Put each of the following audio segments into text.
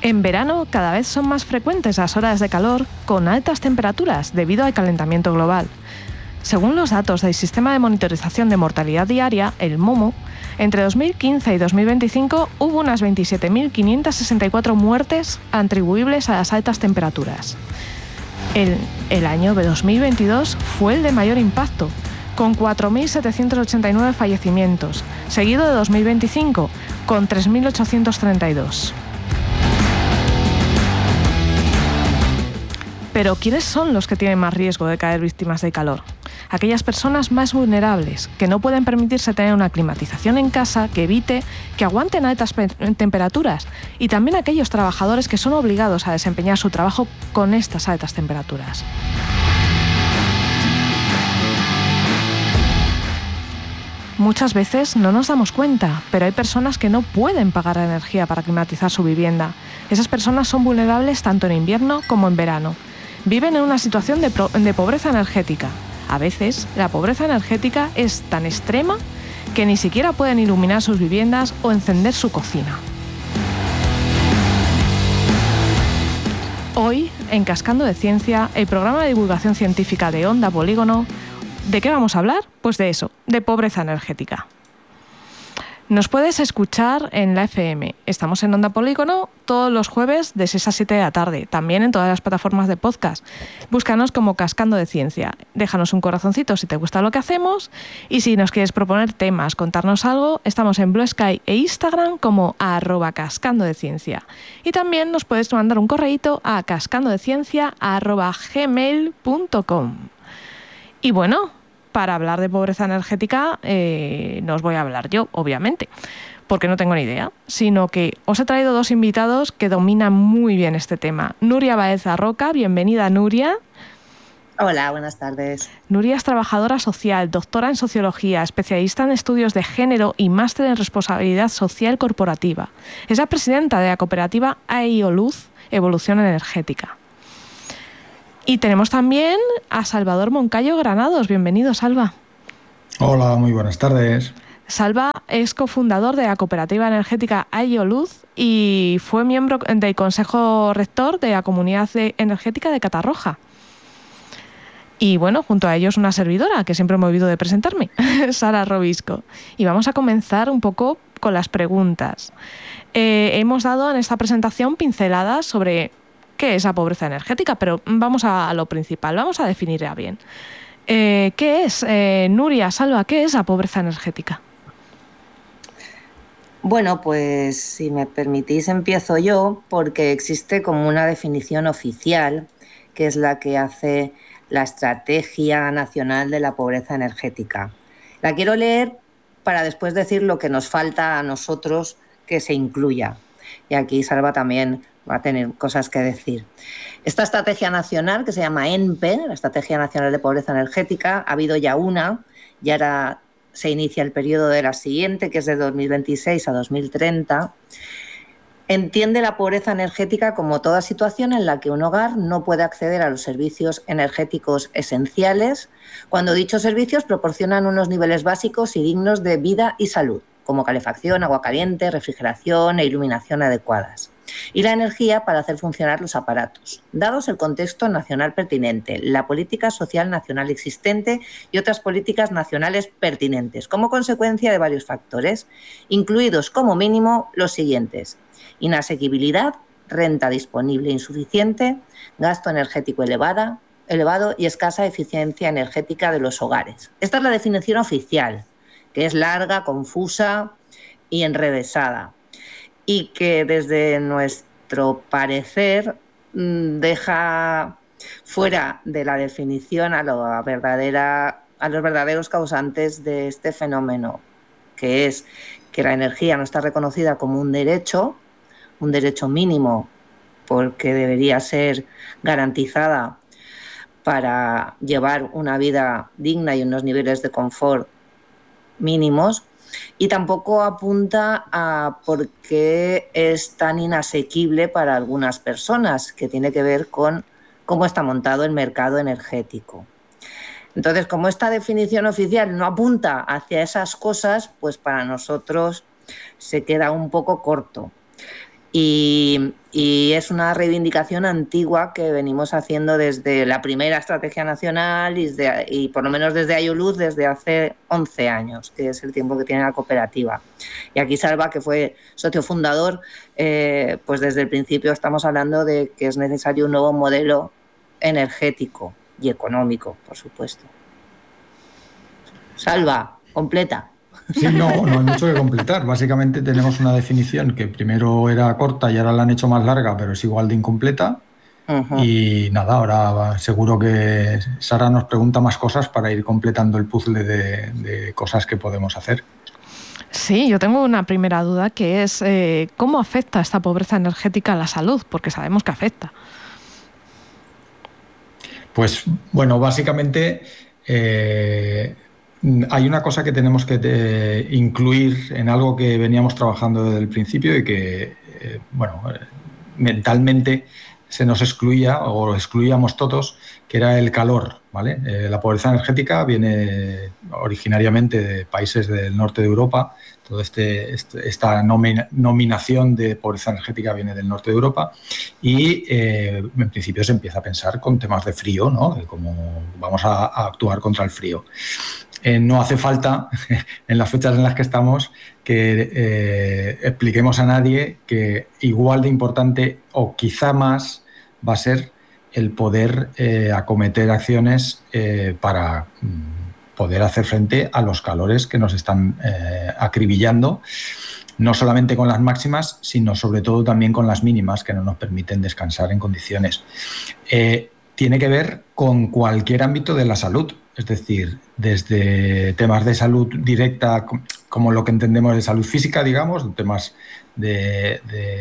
En verano cada vez son más frecuentes las horas de calor con altas temperaturas debido al calentamiento global. Según los datos del Sistema de Monitorización de Mortalidad Diaria, el MOMO, entre 2015 y 2025 hubo unas 27.564 muertes atribuibles a las altas temperaturas. El año de 2022 fue el de mayor impacto, con 4.789 fallecimientos, seguido de 2025, con 3.832. Pero ¿quiénes son los que tienen más riesgo de caer víctimas del calor? Aquellas personas más vulnerables, que no pueden permitirse tener una climatización en casa que evite que aguanten altas temperaturas, y también aquellos trabajadores que son obligados a desempeñar su trabajo con estas altas temperaturas. Muchas veces no nos damos cuenta, pero hay personas que no pueden pagar la energía para climatizar su vivienda. Esas personas son vulnerables tanto en invierno como en verano. Viven en una situación de pobreza energética. A veces, la pobreza energética es tan extrema que ni siquiera pueden iluminar sus viviendas o encender su cocina. Hoy, en Cascando de Ciencia, el programa de divulgación científica de Onda Polígono, ¿de qué vamos a hablar? Pues de eso, de pobreza energética. Nos puedes escuchar en la FM. Estamos en Onda Polígono todos los jueves de 6 a 7 de la tarde, también en todas las plataformas de podcast. Búscanos como Cascando de Ciencia. Déjanos un corazoncito si te gusta lo que hacemos y si nos quieres proponer temas, contarnos algo, estamos en Blue Sky e Instagram como @cascandodeciencia. Y también nos puedes mandar un correíto a cascandodeciencia@gmail.com. Y bueno, para hablar de pobreza energética no os voy a hablar yo, obviamente, porque no tengo ni idea, sino que os he traído dos invitados que dominan muy bien este tema. Nuria Baeza Roca, bienvenida Nuria. Hola, buenas tardes. Nuria es trabajadora social, doctora en sociología, especialista en estudios de género y máster en responsabilidad social corporativa. Es la presidenta de la cooperativa AIOLuz, Evolución Energética. Y tenemos también a Salvador Moncayo Granados. Bienvenido, Salva. Hola, muy buenas tardes. Salva es cofundador de la cooperativa energética AIOLuz y fue miembro del Consejo Rector de la Comunidad Energética de Catarroja. Y bueno, junto a ellos una servidora, que siempre me he olvidado de presentarme, Sara Robisco. Y vamos a comenzar un poco con las preguntas. Hemos dado en esta presentación pinceladas sobre qué es la pobreza energética, pero vamos a lo principal, vamos a definirla bien. ¿Qué es, Nuria, Salva, qué es la pobreza energética? Bueno, pues si me permitís empiezo yo, porque existe como una definición oficial, que es la que hace la Estrategia Nacional de la Pobreza Energética. La quiero leer para después decir lo que nos falta a nosotros que se incluya. Y aquí Salva también va a tener cosas que decir. Esta estrategia nacional, que se llama ENPE, la Estrategia Nacional de Pobreza Energética, ha habido ya una, y ahora se inicia el periodo de la siguiente, que es de 2026 a 2030, entiende la pobreza energética como toda situación en la que un hogar no puede acceder a los servicios energéticos esenciales cuando dichos servicios proporcionan unos niveles básicos y dignos de vida y salud, como calefacción, agua caliente, refrigeración e iluminación adecuadas, y la energía para hacer funcionar los aparatos, dados el contexto nacional pertinente, la política social nacional existente y otras políticas nacionales pertinentes, como consecuencia de varios factores, incluidos como mínimo los siguientes: inasequibilidad, renta disponible insuficiente, gasto energético elevado y escasa eficiencia energética de los hogares. Esta es la definición oficial, que es larga, confusa y enrevesada, y que desde nuestro parecer deja fuera de la definición a los verdaderos causantes de este fenómeno, que es que la energía no está reconocida como un derecho mínimo, porque debería ser garantizada para llevar una vida digna y unos niveles de confort mínimos, y tampoco apunta a por qué es tan inasequible para algunas personas, que tiene que ver con cómo está montado el mercado energético. Entonces, como esta definición oficial no apunta hacia esas cosas, pues para nosotros se queda un poco corto. Y es una reivindicación antigua que venimos haciendo desde la primera estrategia nacional y por lo menos desde IOLUZ desde hace 11 años, que es el tiempo que tiene la cooperativa. Y aquí Salva, que fue socio fundador, pues desde el principio estamos hablando de que es necesario un nuevo modelo energético y económico, por supuesto. Salva, completa. Sí, no hay mucho que completar. Básicamente tenemos una definición que primero era corta y ahora la han hecho más larga, pero es igual de incompleta. Y nada, ahora seguro que Sara nos pregunta más cosas para ir completando el puzzle de cosas que podemos hacer. Sí, yo tengo una primera duda que es ¿cómo afecta esta pobreza energética a la salud? Porque sabemos que afecta. Pues bueno, básicamente hay una cosa que tenemos que incluir en algo que veníamos trabajando desde el principio y que, mentalmente se nos excluía o lo excluíamos todos, que era el calor, ¿vale? La pobreza energética viene originariamente de países del norte de Europa. Toda esta nominación de pobreza energética viene del norte de Europa y en principio se empieza a pensar con temas de frío, ¿no? De cómo vamos a actuar contra el frío. No hace falta, en las fechas en las que estamos, que expliquemos a nadie que igual de importante o quizá más va a ser el poder acometer acciones para poder hacer frente a los calores que nos están acribillando, no solamente con las máximas, sino sobre todo también con las mínimas que no nos permiten descansar en condiciones. Tiene que ver con cualquier ámbito de la salud, es decir, desde temas de salud directa, como lo que entendemos de salud física, digamos, temas de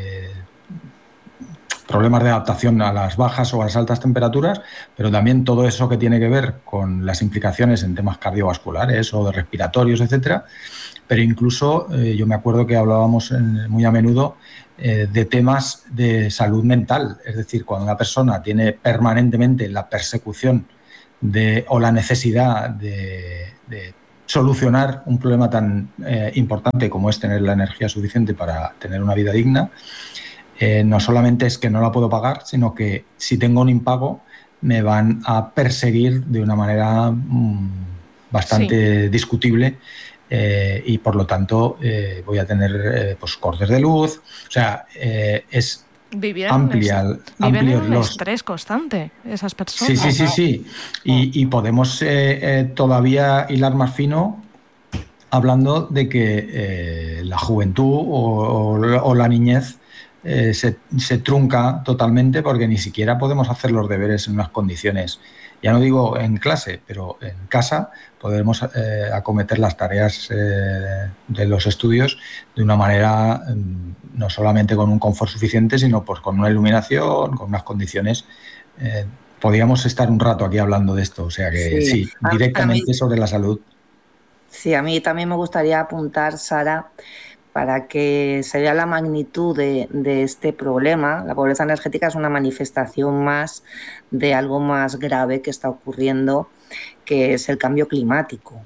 problemas de adaptación a las bajas o a las altas temperaturas, pero también todo eso que tiene que ver con las implicaciones en temas cardiovasculares o de respiratorios, etcétera. Pero incluso yo me acuerdo que hablábamos muy a menudo de temas de salud mental, es decir, cuando una persona tiene permanentemente la persecución o la necesidad de solucionar un problema tan importante como es tener la energía suficiente para tener una vida digna, no solamente es que no la puedo pagar, sino que si tengo un impago me van a perseguir de una manera bastante discutible y por lo tanto voy a tener pues cortes de luz. O sea, es amplio un estrés constante esas personas. Sí. Y podemos todavía hilar más fino hablando de que la juventud o la niñez se trunca totalmente porque ni siquiera podemos hacer los deberes en unas condiciones, ya no digo en clase, pero en casa podemos acometer las tareas de los estudios de una manera no solamente con un confort suficiente, sino pues con una iluminación, con unas condiciones. Podríamos estar un rato aquí hablando de esto, o sea que sí directamente sobre la salud. Sí, a mí también me gustaría apuntar, Sara, para que se vea la magnitud de este problema. La pobreza energética es una manifestación más de algo más grave que está ocurriendo, que es el cambio climático.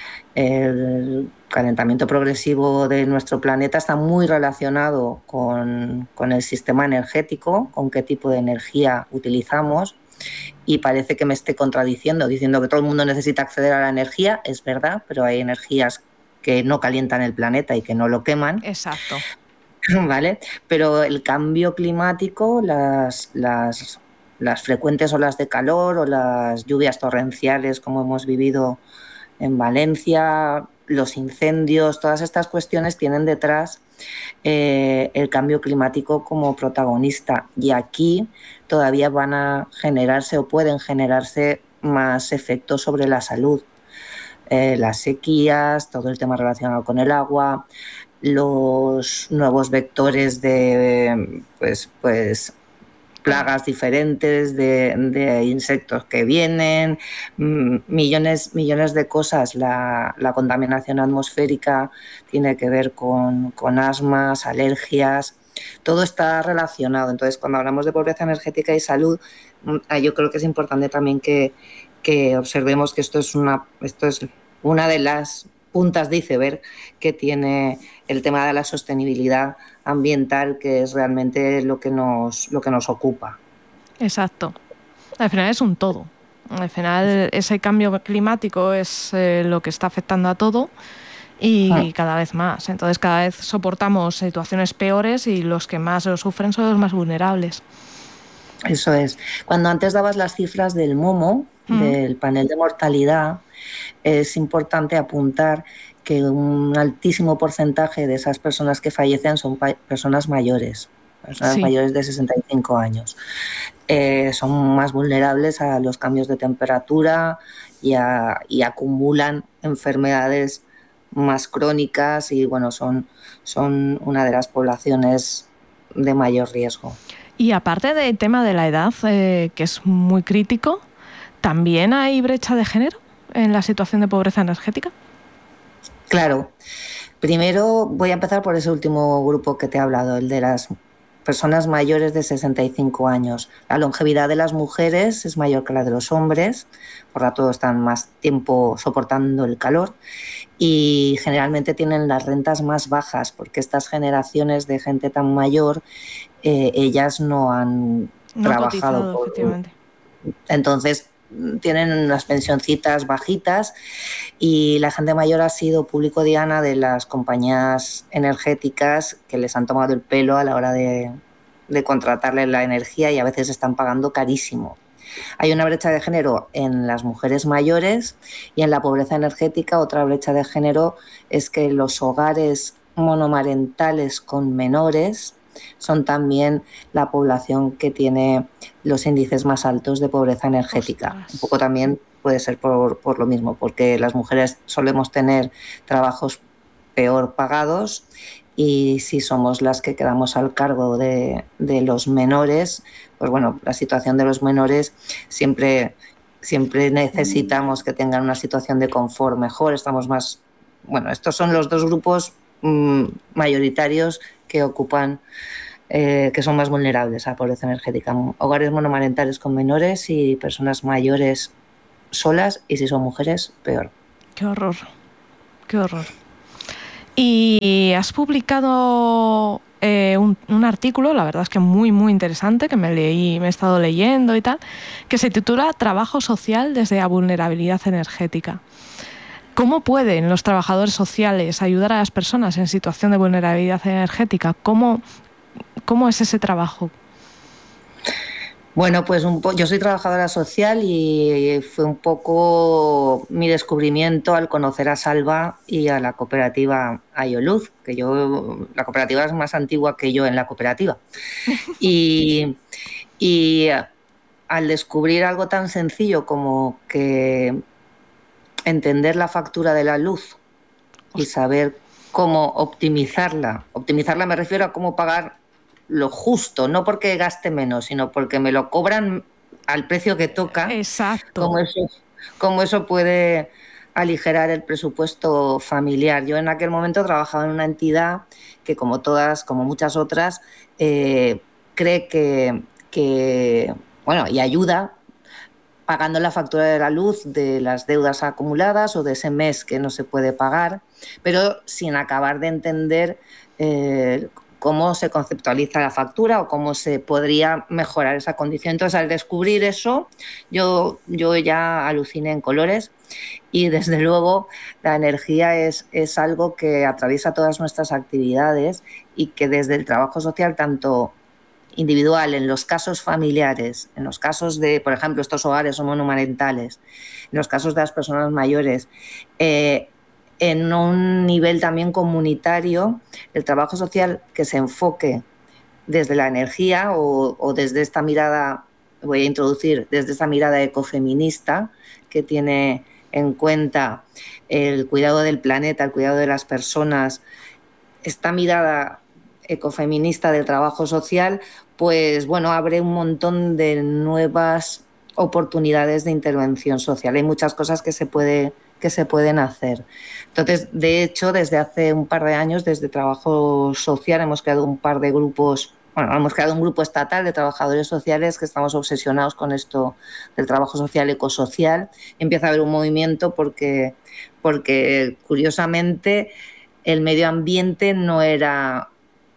El calentamiento progresivo de nuestro planeta está muy relacionado con el sistema energético, con qué tipo de energía utilizamos, y parece que me esté contradiciendo diciendo que todo el mundo necesita acceder a la energía. Es verdad, pero hay energías que no calientan el planeta y que no lo queman. Exacto. ¿Vale? Pero el cambio climático, las frecuentes olas de calor o las lluvias torrenciales como hemos vivido en Valencia, los incendios, todas estas cuestiones tienen detrás el cambio climático como protagonista, y aquí todavía van a generarse o pueden generarse más efectos sobre la salud. Las sequías, todo el tema relacionado con el agua, los nuevos vectores de pues plagas diferentes de insectos que vienen, millones de cosas. La contaminación atmosférica tiene que ver con asmas, alergias, todo está relacionado. Entonces, cuando hablamos de pobreza energética y salud, yo creo que es importante también que observemos que esto es una de las puntas de iceberg que tiene el tema de la sostenibilidad ambiental, que es realmente lo que nos ocupa. Exacto. Al final es un todo. Al final ese cambio climático es lo que está afectando a todo y cada vez más. Entonces cada vez soportamos situaciones peores y los que más lo sufren son los más vulnerables. Eso es. Cuando antes dabas las cifras del MOMO, del panel de mortalidad, es importante apuntar que un altísimo porcentaje de esas personas que fallecen son personas mayores, mayores de 65 años. Son más vulnerables a los cambios de temperatura y acumulan enfermedades más crónicas y bueno, son una de las poblaciones de mayor riesgo. Y aparte del tema de la edad, que es muy crítico, ¿también hay brecha de género en la situación de pobreza energética? Claro. Primero voy a empezar por ese último grupo que te he hablado, el de las personas mayores de 65 años. La longevidad de las mujeres es mayor que la de los hombres, por lo tanto están más tiempo soportando el calor y generalmente tienen las rentas más bajas porque estas generaciones de gente tan mayor, ellas no han trabajado. Cotizado, efectivamente. Entonces tienen unas pensioncitas bajitas y la gente mayor ha sido público diana de las compañías energéticas que les han tomado el pelo a la hora de contratarles la energía y a veces están pagando carísimo. Hay una brecha de género en las mujeres mayores y en la pobreza energética otra brecha de género es que los hogares monomarentales con menores son también la población que tiene los índices más altos de pobreza energética. Ostras. Un poco también puede ser por lo mismo, porque las mujeres solemos tener trabajos peor pagados y si somos las que quedamos al cargo de los menores, pues bueno, la situación de los menores siempre necesitamos que tengan una situación de confort mejor. Estamos más... Bueno, estos son los dos grupos mayoritarios que ocupan, que son más vulnerables a la pobreza energética. Hogares monomarentales con menores y personas mayores solas y si son mujeres, peor. Qué horror, qué horror. Y has publicado un artículo, la verdad es que muy, muy interesante, que me he estado leyendo y tal, que se titula Trabajo social desde la vulnerabilidad energética. ¿Cómo pueden los trabajadores sociales ayudar a las personas en situación de vulnerabilidad energética? ¿Cómo es ese trabajo? Bueno, pues yo soy trabajadora social y fue un poco mi descubrimiento al conocer a Salva y a la cooperativa Aioluz, que la cooperativa es más antigua que yo en la cooperativa. Y al descubrir algo tan sencillo como que entender la factura de la luz y saber cómo optimizarla me refiero a cómo pagar lo justo, no porque gaste menos, sino porque me lo cobran al precio que toca. Exacto. Cómo eso puede aligerar el presupuesto familiar. Yo en aquel momento trabajaba en una entidad que, como muchas otras, cree que bueno, y ayuda pagando la factura de la luz de las deudas acumuladas o de ese mes que no se puede pagar, pero sin acabar de entender cómo se conceptualiza la factura o cómo se podría mejorar esa condición. Entonces, al descubrir eso, yo ya aluciné en colores y, desde luego, la energía es algo que atraviesa todas nuestras actividades y que desde el trabajo social, tanto individual, en los casos familiares, en los casos de, por ejemplo, estos hogares monomarentales, en los casos de las personas mayores, en un nivel también comunitario, el trabajo social que se enfoque desde la energía o desde esta mirada, voy a introducir, desde esta mirada ecofeminista que tiene en cuenta el cuidado del planeta, el cuidado de las personas, esta mirada ecofeminista del trabajo social, pues bueno, abre un montón de nuevas oportunidades de intervención social. Hay muchas cosas que se pueden hacer. Entonces, de hecho, desde hace un par de años, desde Trabajo Social, hemos creado un par de grupos. Bueno, hemos creado un grupo estatal de trabajadores sociales que estamos obsesionados con esto del trabajo social ecosocial. Empieza a haber un movimiento porque curiosamente, el medio ambiente no era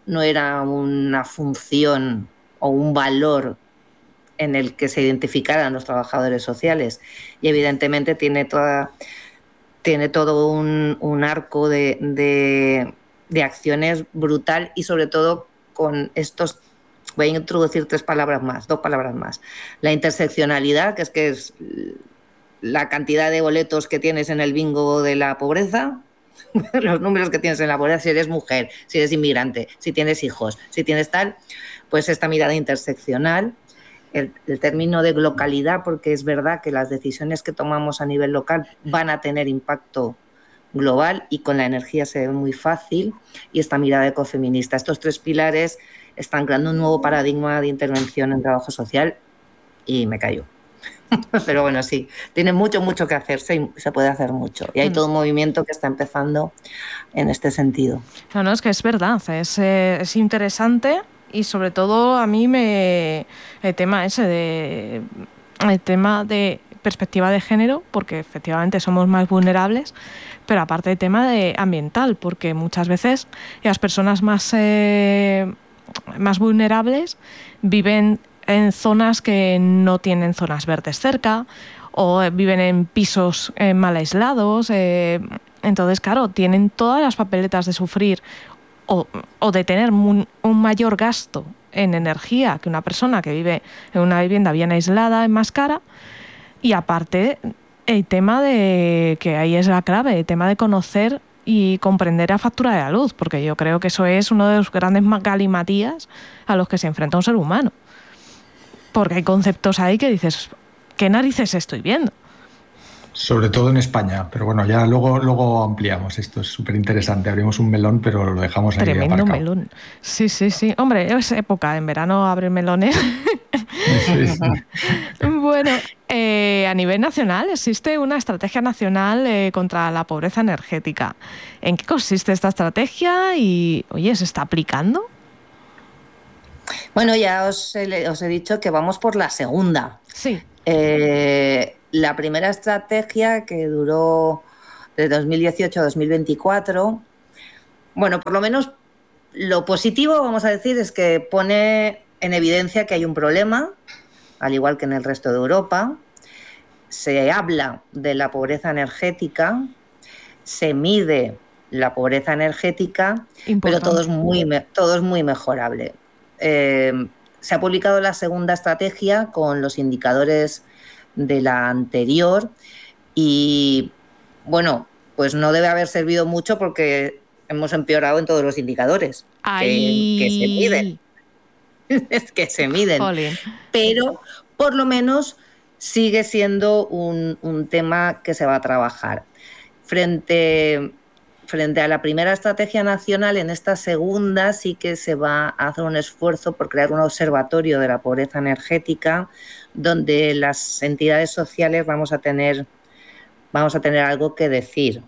no era una función o un valor en el que se identificaran los trabajadores sociales. Y evidentemente tiene todo un arco de acciones brutal, y sobre todo con estos, voy a introducir dos palabras más. La interseccionalidad, que es la cantidad de boletos que tienes en el bingo de la pobreza, los números que tienes en la pobreza, si eres mujer, si eres inmigrante, si tienes hijos, si tienes tal, pues esta mirada interseccional, el término de localidad, porque es verdad que las decisiones que tomamos a nivel local van a tener impacto global, y con la energía se ve muy fácil, y esta mirada ecofeminista. Estos tres pilares están creando un nuevo paradigma de intervención en trabajo social, y me callo. Pero bueno, sí, tiene mucho que hacerse, y se puede hacer mucho. Y hay todo un movimiento que está empezando en este sentido. No, es que es verdad, es interesante, y sobre todo a mí el tema de perspectiva de género, porque efectivamente somos más vulnerables, pero aparte el tema de ambiental, porque muchas veces las personas más vulnerables viven en zonas que no tienen zonas verdes cerca, o viven en pisos mal aislados. Entonces, claro, tienen todas las papeletas de sufrir o de tener un mayor gasto en energía que una persona que vive en una vivienda bien aislada, es más cara. Y aparte, el tema de, que ahí es la clave, el tema de conocer y comprender la factura de la luz, porque yo creo que eso es uno de los grandes galimatías a los que se enfrenta un ser humano. Porque hay conceptos ahí que dices, ¿qué narices estoy viendo? Sobre todo en España, pero bueno, ya luego ampliamos. Esto es súper interesante. Abrimos un melón, pero lo dejamos ahí Tremendo aparcado. melón. Sí. Hombre, es época, en verano abren melones. Sí. Bueno, a nivel nacional existe una estrategia nacional contra la pobreza energética. ¿En qué consiste esta estrategia? Y, oye, ¿se está aplicando? Bueno, ya os he dicho que vamos por la segunda. Sí. La primera estrategia, que duró de 2018 a 2024, bueno, por lo menos lo positivo, vamos a decir, es que pone en evidencia que hay un problema, al igual que en el resto de Europa. Se habla de la pobreza energética, se mide la pobreza energética, pero todo es muy mejorable. Se ha publicado la segunda estrategia con los indicadores de la anterior, y bueno, pues no debe haber servido mucho, porque hemos empeorado en todos los indicadores que se miden. Es que se miden. Jolín. Pero por lo menos sigue siendo un tema que se va a trabajar. Frente a la primera estrategia nacional, en esta segunda sí que se va a hacer un esfuerzo por crear un observatorio de la pobreza energética, donde las entidades sociales vamos a tener algo que decir.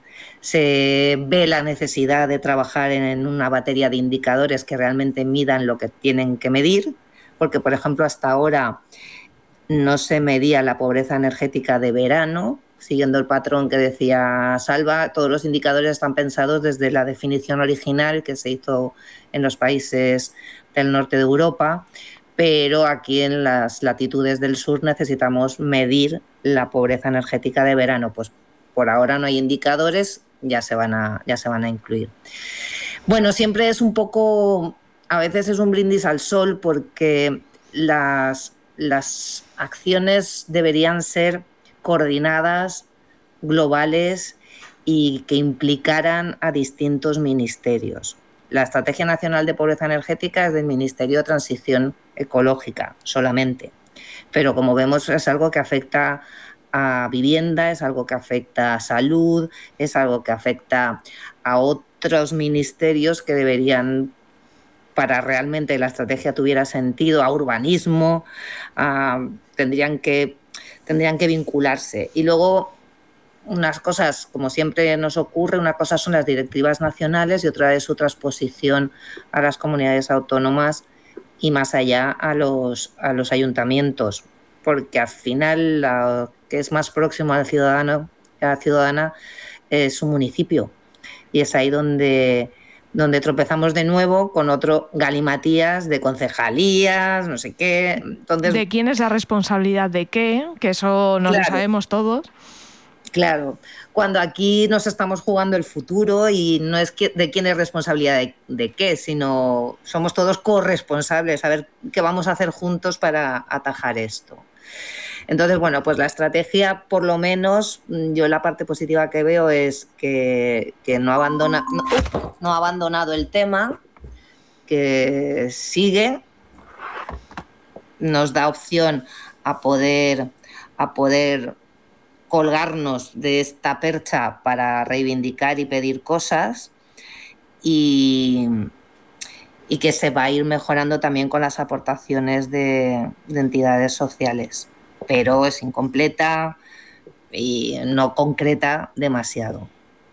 Se ve la necesidad de trabajar en una batería de indicadores que realmente midan lo que tienen que medir, porque, por ejemplo, hasta ahora no se medía la pobreza energética de verano, siguiendo el patrón que decía Salva. Todos los indicadores están pensados desde la definición original que se hizo en los países del norte de Europa, pero aquí en las latitudes del sur necesitamos medir la pobreza energética de verano. Pues por ahora no hay indicadores, ya se van a incluir. Bueno, siempre es un poco, a veces es un brindis al sol, porque las acciones deberían ser coordinadas, globales, y que implicaran a distintos ministerios. La Estrategia Nacional de Pobreza Energética es del Ministerio de Transición Ecológica solamente, pero como vemos es algo que afecta a vivienda, es algo que afecta a salud, es algo que afecta a otros ministerios que deberían, para realmente la estrategia tuviera sentido, a urbanismo, tendrían que vincularse. Y luego, unas cosas, como siempre nos ocurre, una cosa son las directivas nacionales y otra es su transposición a las comunidades autónomas y más allá a los ayuntamientos, porque al final lo que es más próximo al ciudadano, a la ciudadana, es su municipio, y es ahí donde donde tropezamos de nuevo con otro galimatías de concejalías, no sé qué. Entonces, ¿de quién es la responsabilidad de qué? Que eso no lo sabemos todos. Claro, cuando aquí nos estamos jugando el futuro y no es de quién es responsabilidad de qué, sino somos todos corresponsables, a ver qué vamos a hacer juntos para atajar esto. Entonces, bueno, pues la estrategia, por lo menos, yo la parte positiva que veo es que no ha abandonado el tema, que sigue, nos da opción a poder colgarnos de esta percha para reivindicar y pedir cosas y que se va a ir mejorando también con las aportaciones de entidades sociales, pero es incompleta y no concreta demasiado.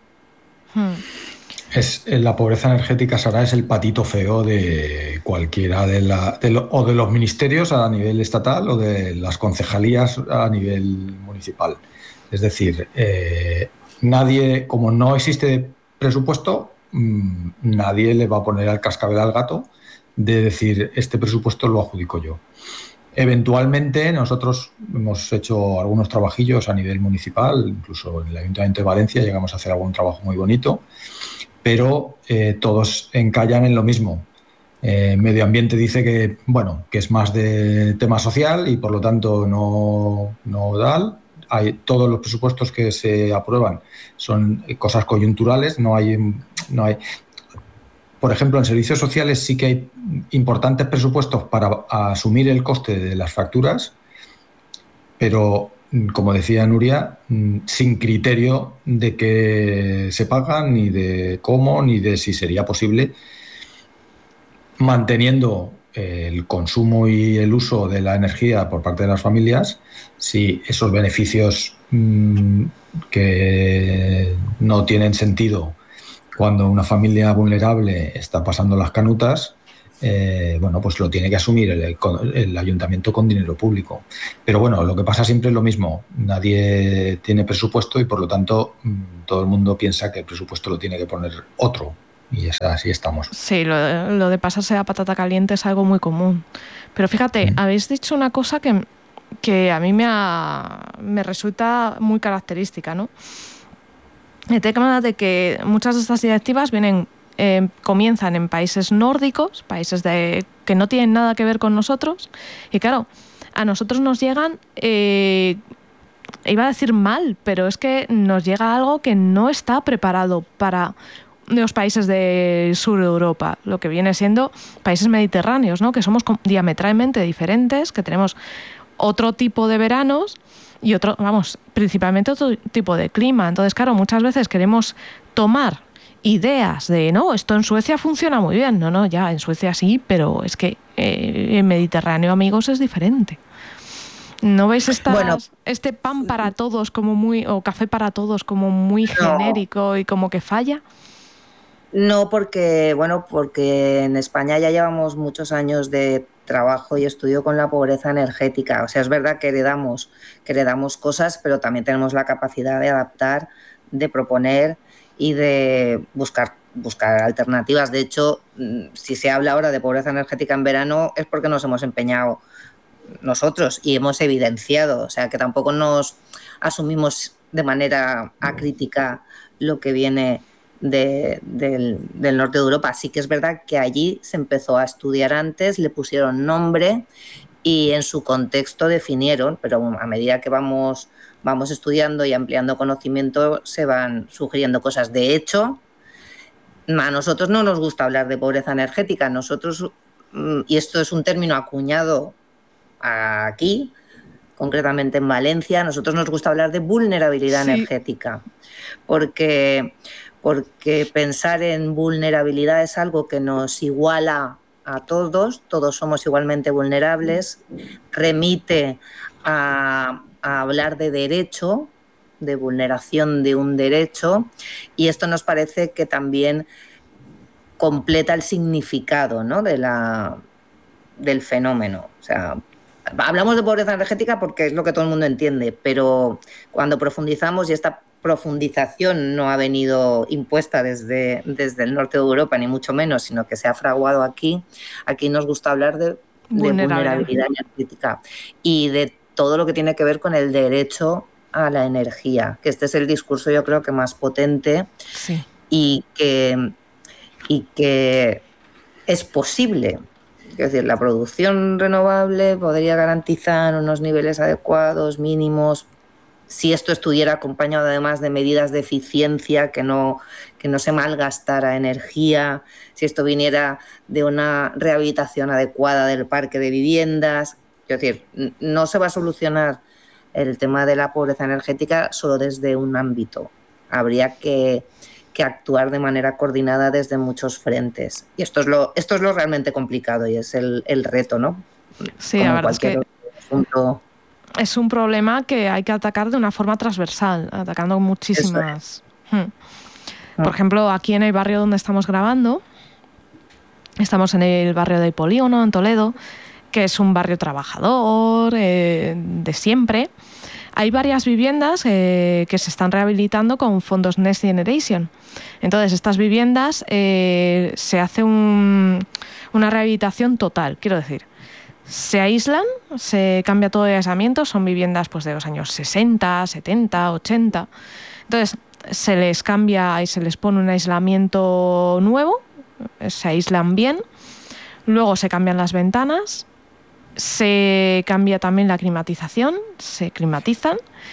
La pobreza energética, Sara, es el patito feo de cualquiera de los ministerios a nivel estatal o de las concejalías a nivel municipal. Es decir, nadie, como no existe presupuesto, nadie le va a poner al cascabel al gato de decir, este presupuesto lo adjudico yo. Eventualmente nosotros hemos hecho algunos trabajillos a nivel municipal, incluso en el Ayuntamiento de Valencia llegamos a hacer algún trabajo muy bonito, pero todos encallan en lo mismo. Medio Ambiente dice que es más de tema social y por lo tanto no da. Todos los presupuestos que se aprueban son cosas coyunturales, no hay. Por ejemplo, en servicios sociales sí que hay importantes presupuestos para asumir el coste de las facturas, pero, como decía Nuria, sin criterio de qué se pagan, ni de cómo, ni de si sería posible, manteniendo el consumo y el uso de la energía por parte de las familias, si esos beneficios que no tienen sentido cuando una familia vulnerable está pasando las canutas, pues lo tiene que asumir el ayuntamiento con dinero público. Pero bueno, lo que pasa siempre es lo mismo. Nadie tiene presupuesto y por lo tanto todo el mundo piensa que el presupuesto lo tiene que poner otro. Y así estamos. Sí, lo de pasarse a patata caliente es algo muy común. Pero fíjate, habéis dicho una cosa que a mí me resulta muy característica, ¿no? El tema de que muchas de estas directivas comienzan en países nórdicos, países que no tienen nada que ver con nosotros, y claro, a nosotros nos llegan, iba a decir mal, pero es que nos llega algo que no está preparado para los países del sur de Europa, lo que viene siendo países mediterráneos, ¿no? Que somos diametralmente diferentes, que tenemos otro tipo de veranos y principalmente otro tipo de clima. Entonces, claro, muchas veces queremos tomar ideas de, no, esto en Suecia funciona muy bien. No, ya, en Suecia sí, pero es que el Mediterráneo, amigos, es diferente. ¿No veis este pan para todos o café para todos como muy genérico y como que falla? No, porque en España ya llevamos muchos años de trabajo y estudio con la pobreza energética. O sea, es verdad que heredamos cosas, pero también tenemos la capacidad de adaptar, de proponer y de buscar alternativas. De hecho, si se habla ahora de pobreza energética en verano es porque nos hemos empeñado nosotros y hemos evidenciado. O sea, que tampoco nos asumimos de manera acrítica lo que viene del norte de Europa. Sí que es verdad que allí se empezó a estudiar antes, le pusieron nombre y en su contexto definieron, pero a medida que vamos estudiando y ampliando conocimiento se van sugiriendo cosas. De hecho, a nosotros no nos gusta hablar de pobreza energética. Nosotros, y esto es un término acuñado aquí, concretamente en Valencia, a nosotros nos gusta hablar de vulnerabilidad energética, porque pensar en vulnerabilidad es algo que nos iguala a todos somos igualmente vulnerables, remite a hablar de derecho, de vulneración de un derecho, y esto nos parece que también completa el significado, ¿no?, del fenómeno. O sea, hablamos de pobreza energética porque es lo que todo el mundo entiende, pero cuando profundizamos, y esta profundización no ha venido impuesta desde el norte de Europa, ni mucho menos, sino que se ha fraguado aquí. Aquí nos gusta hablar de vulnerabilidad energética y de todo lo que tiene que ver con el derecho a la energía, que este es el discurso yo creo que más potente, sí. y que es posible. Es decir, la producción renovable podría garantizar unos niveles adecuados, mínimos, si esto estuviera acompañado además de medidas de eficiencia, que no se malgastara energía, si esto viniera de una rehabilitación adecuada del parque de viviendas. Es decir, no se va a solucionar el tema de la pobreza energética solo desde un ámbito. Habría que actuar de manera coordinada desde muchos frentes. Y esto es lo realmente complicado y es el reto, ¿no? Sí, la verdad es que es un problema que hay que atacar de una forma transversal, atacando muchísimas. Por ejemplo, aquí en el barrio donde estamos grabando, estamos en el barrio del Polígono, en Toledo, que es un barrio trabajador de siempre. Hay varias viviendas que se están rehabilitando con fondos Next Generation. Entonces, estas viviendas se hace una rehabilitación total, quiero decir. Se aíslan, se cambia todo el aislamiento, son viviendas pues, de los años 60, 70, 80. Entonces, se les cambia y se les pone un aislamiento nuevo, se aíslan bien, luego se cambian las ventanas, se cambia también la climatización, se climatizan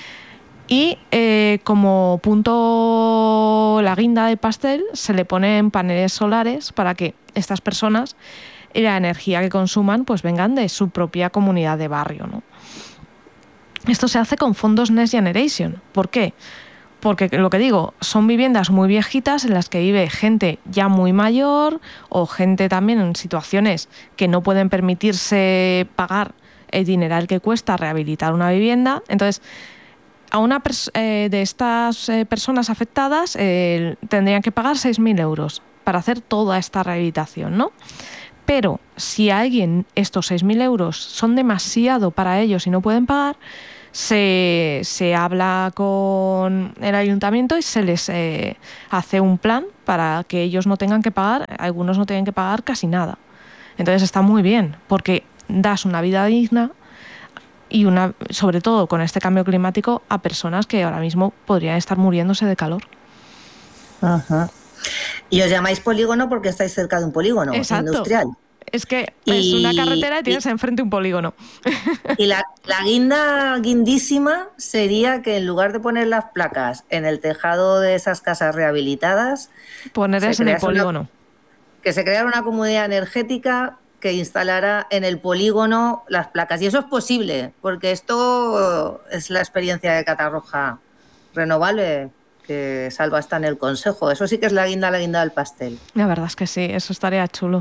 y como punto, la guinda del pastel, se le ponen paneles solares para que estas personas y la energía que consuman pues vengan de su propia comunidad de barrio, ¿no? Esto se hace con fondos Next Generation. ¿Por qué? Porque, lo que digo, son viviendas muy viejitas en las que vive gente ya muy mayor o gente también en situaciones que no pueden permitirse pagar el dineral que cuesta rehabilitar una vivienda. Entonces, a una de estas personas afectadas tendrían que pagar 6.000 euros para hacer toda esta rehabilitación, ¿no? Pero si a alguien estos 6.000 euros son demasiado para ellos y no pueden pagar, se habla con el ayuntamiento y se les hace un plan para que ellos no tengan que pagar, algunos no tengan que pagar casi nada. Entonces está muy bien, porque das una vida digna y sobre todo con este cambio climático a personas que ahora mismo podrían estar muriéndose de calor. Ajá. Y os llamáis polígono porque estáis cerca de un polígono. Exacto. Industrial. Es que es una carretera y tienes enfrente un polígono. Y la guindísima sería que en lugar de poner las placas en el tejado de esas casas rehabilitadas, ponerlas en el polígono. Que se creara una comunidad energética que instalara en el polígono las placas. Y eso es posible, porque esto es la experiencia de Catarroja Renovable, que Salva está en el consejo. Eso sí que es la guinda del pastel. La verdad es que sí, eso estaría chulo.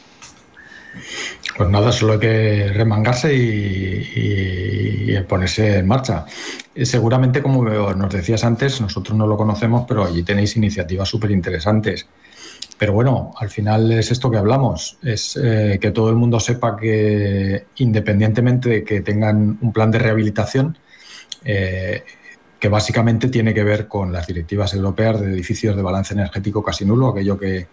Pues nada, solo hay que remangarse y ponerse en marcha. Seguramente, como nos decías antes, nosotros no lo conocemos, pero allí tenéis iniciativas súper interesantes. Pero bueno, al final es esto que hablamos, es que todo el mundo sepa que, independientemente de que tengan un plan de rehabilitación, que básicamente tiene que ver con las directivas europeas de edificios de balance energético casi nulo, aquello que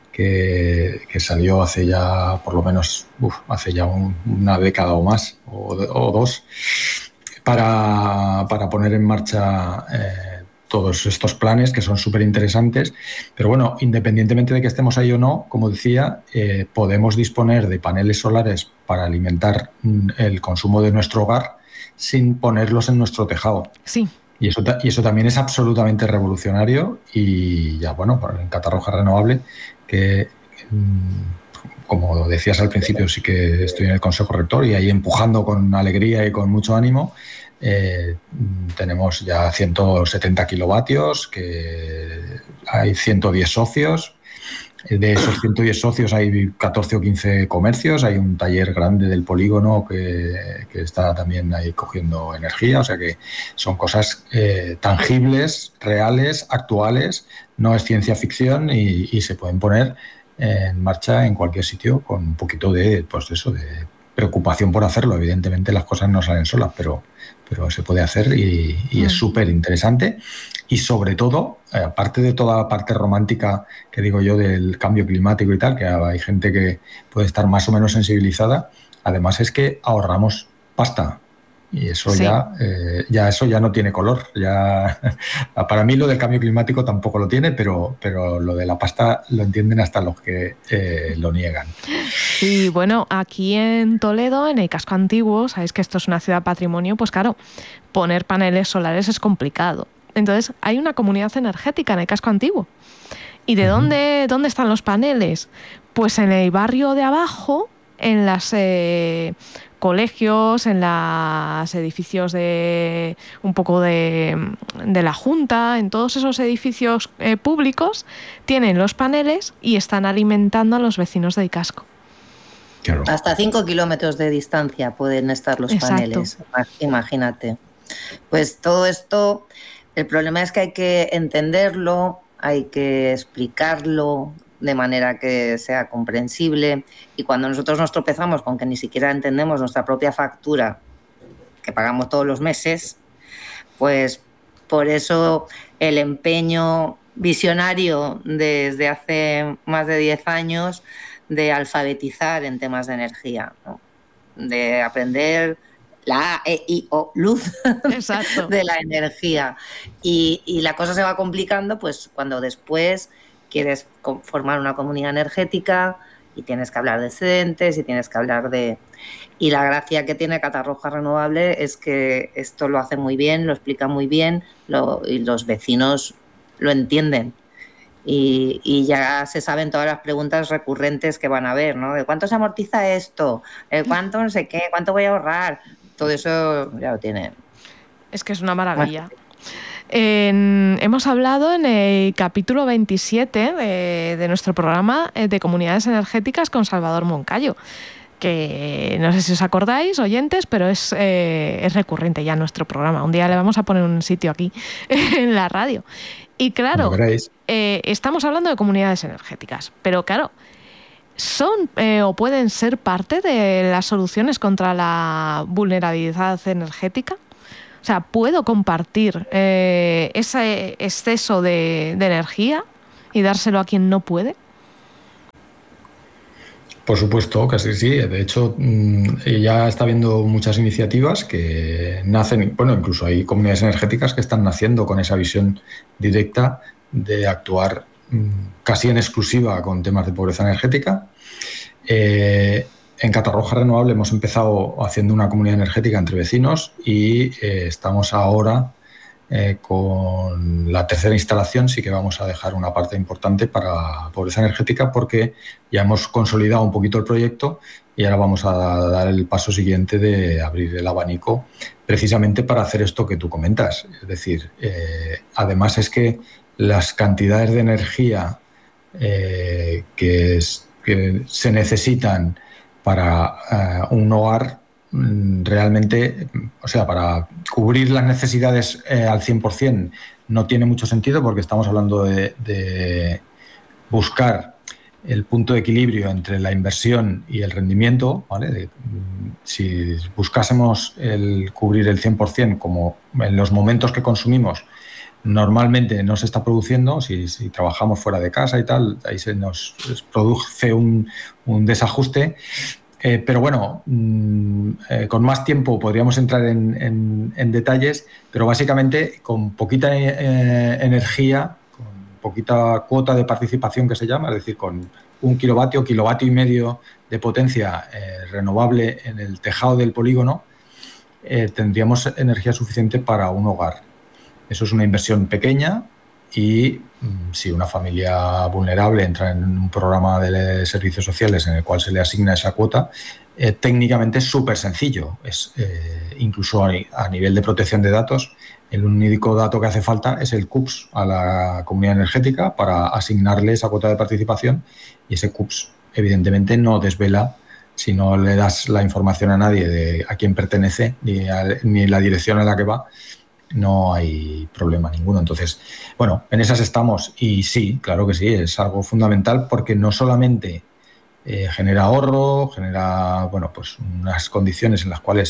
salió hace ya, por lo menos, hace ya una década o más, o dos, para poner en marcha todos estos planes que son súper interesantes. Pero bueno, independientemente de que estemos ahí o no, como decía, podemos disponer de paneles solares para alimentar el consumo de nuestro hogar sin ponerlos en nuestro tejado. Sí. Y eso también es absolutamente revolucionario y ya, bueno, en Catarroja Renovable, que como decías al principio, sí que estoy en el Consejo Rector y ahí empujando con alegría y con mucho ánimo. Tenemos ya 170 kilovatios, que hay 110 socios. De esos 110 socios hay 14 o 15 comercios, hay un taller grande del polígono que está también ahí cogiendo energía, o sea que son cosas tangibles, reales, actuales, no es ciencia ficción y se pueden poner en marcha en cualquier sitio con un poquito de, pues eso, de preocupación por hacerlo. Evidentemente las cosas no salen solas, pero se puede hacer y es súper interesante. y sobre todo, aparte de toda la parte romántica que digo yo del cambio climático y tal, que hay gente que puede estar más o menos sensibilizada, además es que ahorramos pasta. Y eso Sí. eso ya no tiene color. Ya, para mí lo del cambio climático tampoco lo tiene, pero lo de la pasta lo entienden hasta los que lo niegan. Sí, bueno, aquí en Toledo, en el casco antiguo, sabéis que esto es una ciudad patrimonio, pues claro, poner paneles solares es complicado. Entonces, hay una comunidad energética en el casco antiguo. ¿Y de dónde están los paneles? Pues en el barrio de abajo, en los colegios, en los edificios de un poco de la Junta, en todos esos edificios públicos, tienen los paneles y están alimentando a los vecinos del casco. Claro. Hasta 5 kilómetros de distancia pueden estar los paneles, imagínate. Pues todo esto, el problema es que hay que entenderlo, hay que explicarlo de manera que sea comprensible, y cuando nosotros nos tropezamos con que ni siquiera entendemos nuestra propia factura que pagamos todos los meses, pues por eso el empeño visionario desde hace más de 10 años de alfabetizar en temas de energía, ¿no? De aprender la A, E, I, O, luz de la energía. Y la cosa se va complicando pues cuando después quieres formar una comunidad energética y tienes que hablar de excedentes y tienes que hablar de... Y la gracia que tiene Catarroja Renovable es que esto lo hace muy bien, lo explica muy bien y los vecinos lo entienden. Y ya se saben todas las preguntas recurrentes que van a haber, ¿no? ¿De cuánto se amortiza esto? ¿Cuánto no sé qué? ¿Cuánto voy a ahorrar? Todo eso ya lo tienen. Es que es una maravilla. Hemos hablado en el capítulo 27 de nuestro programa de comunidades energéticas con Salvador Moncayo, que no sé si os acordáis, oyentes, pero es recurrente ya nuestro programa. Un día le vamos a poner un sitio aquí en la radio. Y claro, estamos hablando de comunidades energéticas, pero claro, son o pueden ser parte de las soluciones contra la vulnerabilidad energética. O sea, ¿puedo compartir ese exceso de energía y dárselo a quien no puede? Por supuesto, casi sí. De hecho, ya está habiendo muchas iniciativas que nacen, bueno, incluso hay comunidades energéticas que están naciendo con esa visión directa de actuar casi en exclusiva con temas de pobreza energética. En Catarroja Renovable hemos empezado haciendo una comunidad energética entre vecinos y estamos ahora con la tercera instalación. Sí que vamos a dejar una parte importante para pobreza energética porque ya hemos consolidado un poquito el proyecto y ahora vamos a dar el paso siguiente de abrir el abanico precisamente para hacer esto que tú comentas. Es decir, además es que las cantidades de energía que se necesitan para un hogar realmente, o sea, para cubrir las necesidades al 100% no tiene mucho sentido porque estamos hablando de buscar el punto de equilibrio entre la inversión y el rendimiento, ¿vale? Si buscásemos el cubrir el 100% como en los momentos que consumimos normalmente no se está produciendo, si trabajamos fuera de casa y tal, ahí se nos produce un desajuste. Pero bueno, con más tiempo podríamos entrar en detalles, pero básicamente con poquita energía, con poquita cuota de participación que se llama, es decir, con 1 kilovatio y medio de potencia renovable en el tejado del polígono, tendríamos energía suficiente para un hogar. Eso es una inversión pequeña y si una familia vulnerable entra en un programa de servicios sociales en el cual se le asigna esa cuota, técnicamente es súper sencillo. Es, incluso a nivel de protección de datos, el único dato que hace falta es el CUPS a la comunidad energética para asignarle esa cuota de participación y ese CUPS evidentemente no desvela, si no le das la información a nadie de a quién pertenece ni la dirección a la que va, no hay problema ninguno. Entonces, bueno, en esas estamos y sí, claro que sí, es algo fundamental porque no solamente genera ahorro, genera, bueno, pues unas condiciones en las cuales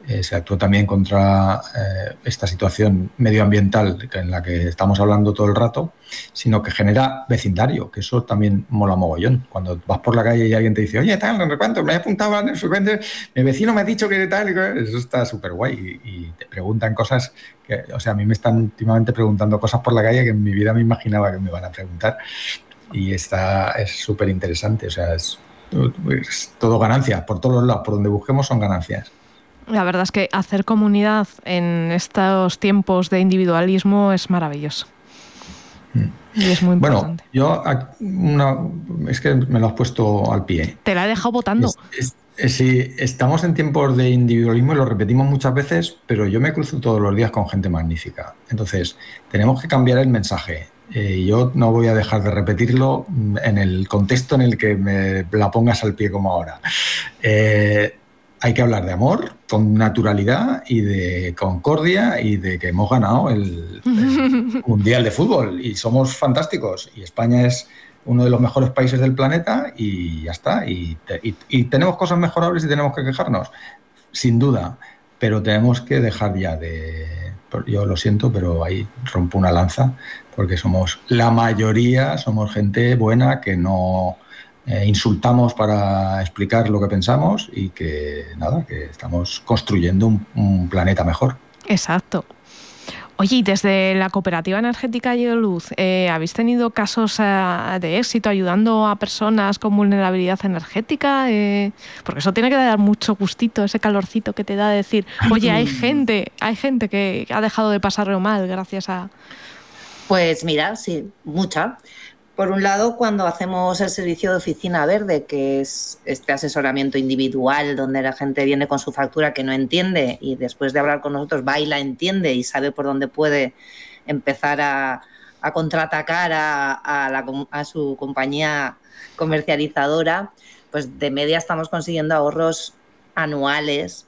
se actúa también contra esta situación medioambiental en la que estamos hablando todo el rato, sino que genera vecindario, que eso también mola mogollón. Cuando vas por la calle y alguien te dice, oye, tal, de cuánto, me he apuntado en el frecuente, mi vecino me ha dicho que tal, eso está súper guay. Y te preguntan cosas que, o sea, a mí me están últimamente preguntando cosas por la calle que en mi vida me imaginaba que me iban a preguntar. Y es súper interesante, o sea, es todo ganancias, por todos los lados, por donde busquemos son ganancias. La verdad es que hacer comunidad en estos tiempos de individualismo es maravilloso. Y es muy importante. Bueno, es que me lo has puesto al pie. Te la he dejado votando. Sí, estamos en tiempos de individualismo y lo repetimos muchas veces, pero yo me cruzo todos los días con gente magnífica. Entonces, tenemos que cambiar el mensaje. Yo no voy a dejar de repetirlo en el contexto en el que me la pongas al pie como ahora. Hay que hablar de amor, con naturalidad y de concordia y de que hemos ganado el Mundial de Fútbol y somos fantásticos y España es uno de los mejores países del planeta y ya está. Y tenemos cosas mejorables y tenemos que quejarnos, sin duda, pero tenemos que dejar ya de... Yo lo siento, pero ahí rompo una lanza porque la mayoría somos gente buena que no... insultamos para explicar lo que pensamos y que estamos construyendo un planeta mejor. Exacto. Oye, y desde la cooperativa energética Aioluz, ¿habéis tenido casos de éxito ayudando a personas con vulnerabilidad energética? Porque eso tiene que dar mucho gustito, ese calorcito que te da de decir, oye, hay gente que ha dejado de pasarlo mal gracias a... Pues mira, sí, mucha. Por un lado, cuando hacemos el servicio de oficina verde, que es este asesoramiento individual donde la gente viene con su factura que no entiende y después de hablar con nosotros va y la entiende y sabe por dónde puede empezar a contraatacar a su compañía comercializadora, pues de media estamos consiguiendo ahorros anuales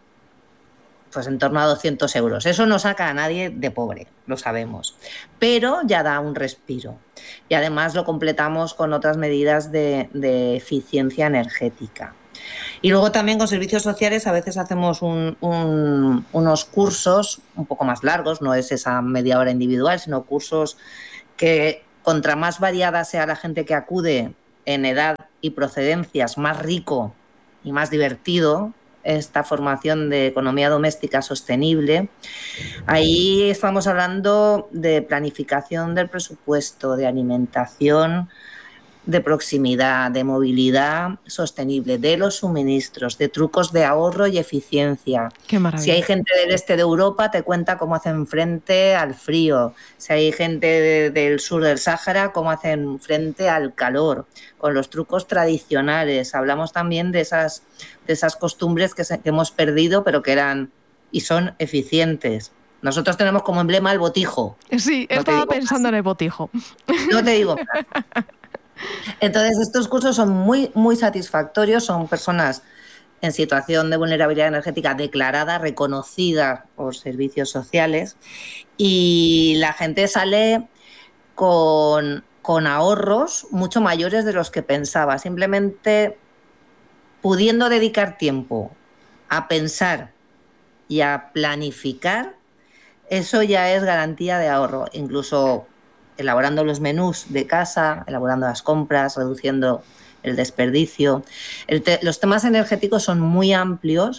pues en torno a 200 euros. Eso no saca a nadie de pobre, lo sabemos, pero ya da un respiro. Y además lo completamos con otras medidas de eficiencia energética. Y luego también con servicios sociales a veces hacemos unos cursos un poco más largos, no es esa media hora individual, sino cursos que contra más variada sea la gente que acude en edad y procedencias, más rico y más divertido esta formación de economía doméstica sostenible. Ahí estamos hablando de planificación del presupuesto, de alimentación de proximidad, de movilidad sostenible, de los suministros, de trucos de ahorro y eficiencia. Qué maravilla. Si hay gente del este de Europa, te cuenta cómo hacen frente al frío. Si hay gente del sur del Sáhara, cómo hacen frente al calor. Con los trucos tradicionales. Hablamos también de esas costumbres que hemos perdido, pero que eran y son eficientes. Nosotros tenemos como emblema el botijo. Sí, estaba pensando en el botijo. No te digo más. Entonces, estos cursos son muy, muy satisfactorios. Son personas en situación de vulnerabilidad energética declarada, reconocida por servicios sociales, y la gente sale con ahorros mucho mayores de los que pensaba, simplemente pudiendo dedicar tiempo a pensar y a planificar. Eso ya es garantía de ahorro, incluso elaborando los menús de casa, elaborando las compras, reduciendo el desperdicio. Los temas energéticos son muy amplios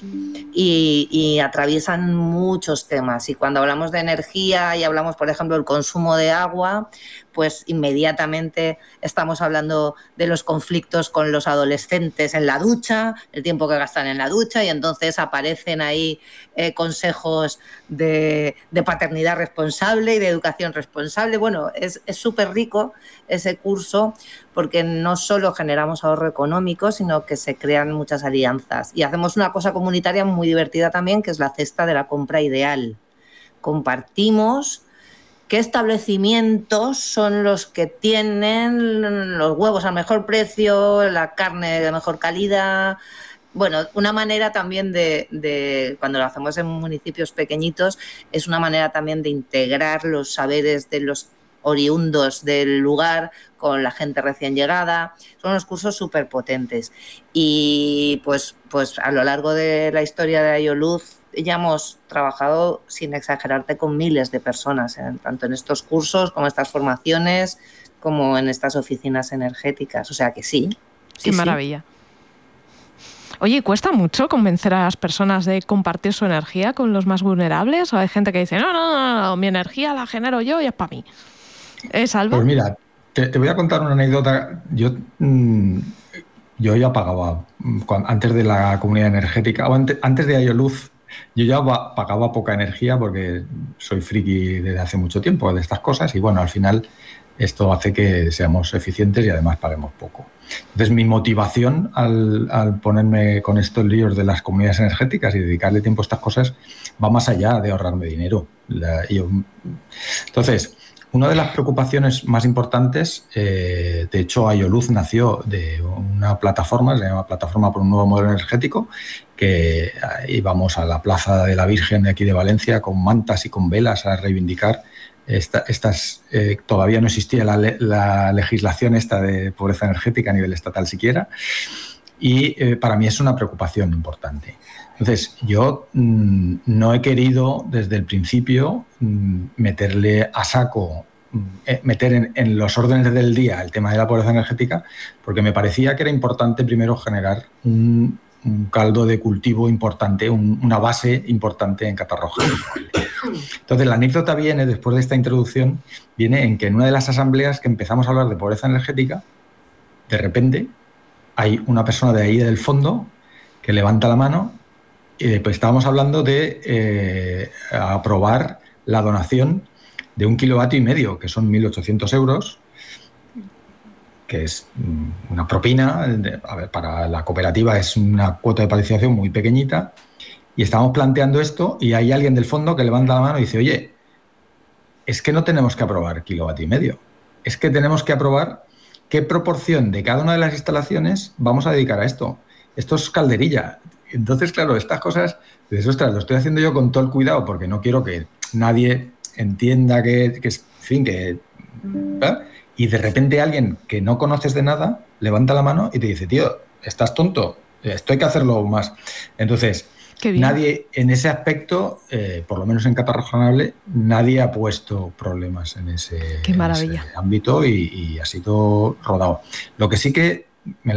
y atraviesan muchos temas. Y cuando hablamos de energía y hablamos, por ejemplo, del consumo de agua, pues inmediatamente estamos hablando de los conflictos con los adolescentes en la ducha, el tiempo que gastan en la ducha, y entonces aparecen ahí consejos de paternidad responsable y de educación responsable. Bueno, es súper rico ese curso porque no solo generamos ahorro económico, sino que se crean muchas alianzas. Y hacemos una cosa comunitaria muy divertida también, que es la cesta de la compra ideal. Compartimos qué establecimientos son los que tienen los huevos al mejor precio, la carne de mejor calidad. Bueno, una manera también de cuando lo hacemos en municipios pequeñitos, es una manera también de integrar los saberes de los oriundos del lugar con la gente recién llegada. Son unos cursos súper potentes. Y pues a lo largo de la historia de Aioluz ya hemos trabajado, sin exagerarte, con miles de personas, tanto en estos cursos como en estas formaciones, como en estas oficinas energéticas. O sea que sí. Qué maravilla. Oye, ¿cuesta mucho convencer a las personas de compartir su energía con los más vulnerables? ¿O hay gente que dice, no, mi energía la genero yo y es para mí? ¿Alba? Pues mira, te voy a contar una anécdota. Yo ya pagaba, antes de la comunidad energética, o antes de IOLuz, yo ya pagaba poca energía porque soy friki desde hace mucho tiempo de estas cosas y bueno, al final esto hace que seamos eficientes y además paguemos poco. Entonces mi motivación al ponerme con estos líos de las comunidades energéticas y dedicarle tiempo a estas cosas va más allá de ahorrarme dinero. Entonces, una de las preocupaciones más importantes, de hecho IOLuz nació de una plataforma, se llama Plataforma por un Nuevo Modelo Energético, que íbamos a la Plaza de la Virgen de aquí de Valencia con mantas y con velas a reivindicar todavía no existía la legislación esta de pobreza energética a nivel estatal siquiera, y para mí es una preocupación importante. Entonces, yo no he querido desde el principio meterle a saco, meter en los órdenes del día el tema de la pobreza energética, porque me parecía que era importante primero generar un caldo de cultivo importante, una base importante en Catarroja. Entonces, la anécdota viene, después de esta introducción, viene en que en una de las asambleas que empezamos a hablar de pobreza energética, de repente hay una persona de ahí del fondo que levanta la mano. Pues estábamos hablando de aprobar la donación de 1,5 kilovatios, que son 1.800 euros, que es una propina. Para la cooperativa es una cuota de participación muy pequeñita, y estábamos planteando esto y hay alguien del fondo que levanta la mano y dice, oye, es que no tenemos que aprobar 1,5 kilovatios, es que tenemos que aprobar qué proporción de cada una de las instalaciones vamos a dedicar a esto. Esto es calderilla. Entonces, claro, estas cosas, dices, ostras, lo estoy haciendo yo con todo el cuidado porque no quiero que nadie entienda que y de repente alguien que no conoces de nada levanta la mano y te dice, tío, ¿estás tonto? Esto hay que hacerlo más. Entonces, nadie en ese aspecto, por lo menos en Catarroja Navale, nadie ha puesto problemas en ese ámbito y ha sido rodado. Lo que sí que